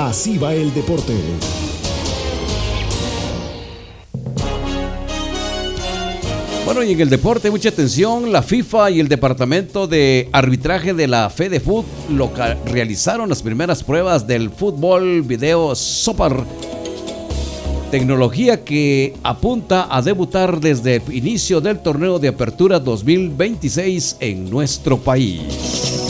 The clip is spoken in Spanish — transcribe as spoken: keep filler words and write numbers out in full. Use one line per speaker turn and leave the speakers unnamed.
Así va el deporte.
Bueno, y en el deporte, mucha atención, la FIFA y el Departamento de Arbitraje de la FedeFut loca- realizaron las primeras pruebas del fútbol video soccer, tecnología que apunta a debutar desde el inicio del torneo de apertura dos mil veintiséis en nuestro país.